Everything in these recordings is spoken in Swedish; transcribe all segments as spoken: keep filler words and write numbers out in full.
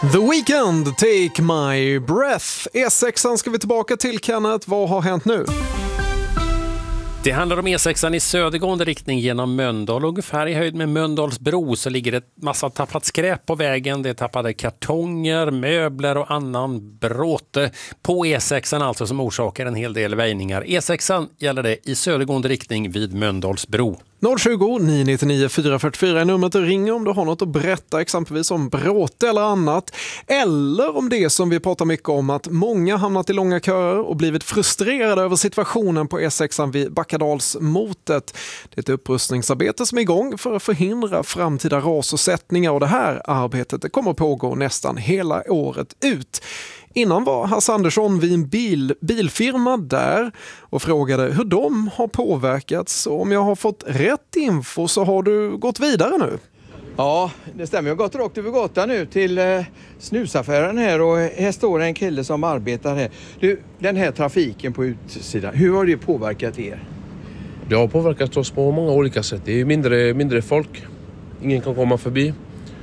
The Weeknd, Take My Breath. E sexan ska vi tillbaka till, Kenneth. Vad har hänt nu? Det handlar om E sexan i södergående riktning genom Mölndal. Ungefär i höjd med Mölndalsbro så ligger det massa tappat skräp på vägen. Det är tappade kartonger, möbler och annan bråte på E sexan alltså, som orsakar en hel del väjningar. E sexan gäller det i södergående riktning vid Mölndalsbro. noll tjugo, nio nio nio, fyra fyra fyra är numret att ringa om du har något att berätta, exempelvis om bråte eller annat. Eller om det som vi pratar mycket om, att många hamnat i långa köer och blivit frustrerade över situationen på E sexan vid Backadalsmotet. Det är ett upprustningsarbete som är igång för att förhindra framtida ras och sättningar, och det här arbetet det kommer att pågå nästan hela året ut. Innan var Hasse Andersson vid en bil, bilfirma där och frågade hur de har påverkats. Och om jag har fått rätt info så har du gått vidare nu. Ja, det stämmer. Jag har gått rakt över gatan nu till eh, snusaffären här, och här står en kille som arbetar här. Du, den här trafiken på utsidan, hur har det påverkat er? Det har påverkat oss på många olika sätt. Det är mindre, mindre folk. Ingen kan komma förbi.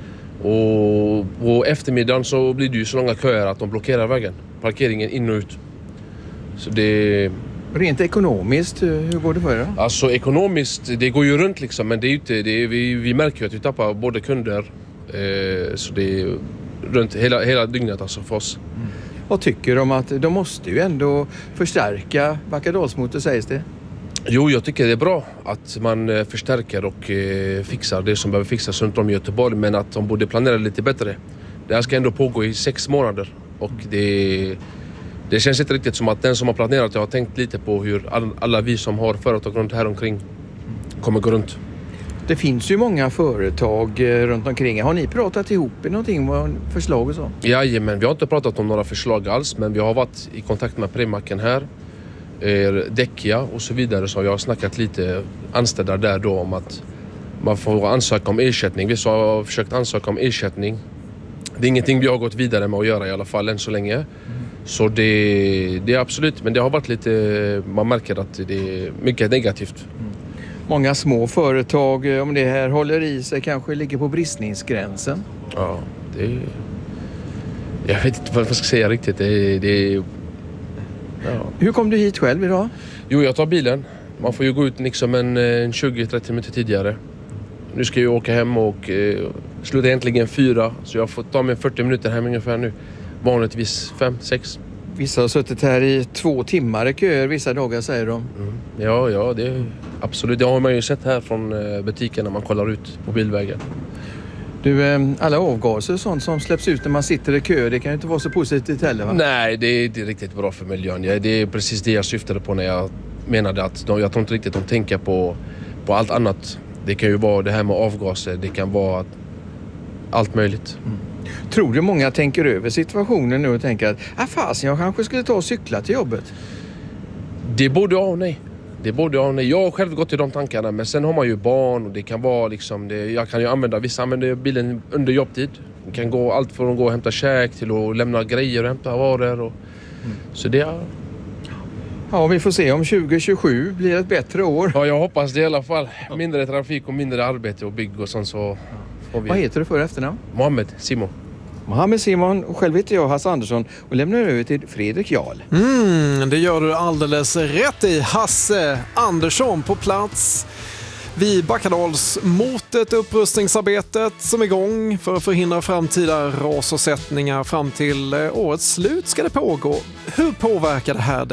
Och på eftermiddagen så blir det ju så långa köer att de blockerar vägen. Parkeringen in och ut. Så det... Rent ekonomiskt, hur går det för er? Alltså ekonomiskt, det går ju runt liksom. Men det är ju inte, det är, vi, vi märker ju att vi tappar både kunder. Eh, så det är runt hela, hela dygnet alltså för oss. Mm. Vad tycker de att de måste ju ändå förstärka Backadalsmotet, sägs det? Jo, jag tycker det är bra att man förstärker och eh, fixar det som behöver fixas runt om i Göteborg, men att de borde planera lite bättre. Det här ska ändå pågå i sex månader och det, det känns inte riktigt som att den som har planerat, jag har tänkt lite på hur all, alla vi som har företag runt här omkring kommer gå runt. Det finns ju många företag runt omkring. Har ni pratat ihop i någonting, vad förslag och så? Ja, men vi har inte pratat om några förslag alls, men vi har varit i kontakt med Primacken här. Däckia och så vidare, så jag har snackat lite anställda där då om att man får ansöka om ersättning. Vi har försökt ansöka om ersättning. Det är ingenting vi har gått vidare med att göra i alla fall än så länge. Mm. Så det, det är absolut, men det har varit lite, man märker att det är mycket negativt. Mm. Många små företag, om det här håller i sig, kanske ligger på bristningsgränsen. Ja, det är, jag vet inte vad jag ska säga riktigt. Det, det är Ja. Hur kom du hit själv idag? Jo, jag tar bilen. Man får ju gå ut liksom en, en tjugo till trettio minuter tidigare. Nu ska jag åka hem och eh, sluta äntligen fyra. Så jag får ta mig fyrtio minuter hem ungefär nu. Vanligtvis fem, sex. Vissa har suttit här i två timmar i köer vissa dagar, säger de. Mm. Ja, ja, det är absolut. Det har man ju sett här från butiken när man kollar ut på bilvägen. Du, alla avgaser och sånt som släpps ut när man sitter i kö, det kan ju inte vara så positivt heller, va? Nej, det är inte riktigt bra för miljön. Ja, det är precis det jag syftade på när jag menade att de, jag tror inte riktigt de tänker på, på allt annat. Det kan ju vara det här med avgaser, det kan vara allt möjligt. Mm. Tror du många tänker över situationen nu och tänker att ah, fasen, jag kanske skulle ta och cykla till jobbet? Det borde jag, nej. Det borde jag, nej. Jag har själv gått till de tankarna, men sen har man ju barn och det kan vara liksom, det, jag kan ju använda, vissa använder bilen under jobbtid. Det kan gå allt från att gå och hämta käk till att lämna grejer och hämta varor. Och, mm. Så det är... Ja, vi får se om tjugo tjugosju blir ett bättre år. Ja, jag hoppas det i alla fall. Mindre trafik och mindre arbete och bygg och sånt, så får vi... Vad heter du för efternamn? Mohammed Simon. Mohammed Simon, och själv heter jag Hasse Andersson och lämnar över till Fredrik Jarl. Mm, det gör du alldeles rätt i. Hasse Andersson på plats vid Backadalsmotet, upprustningsarbetet som är igång för att förhindra framtida ras och sättningar. Fram till årets slut ska det pågå. Hur påverkar det här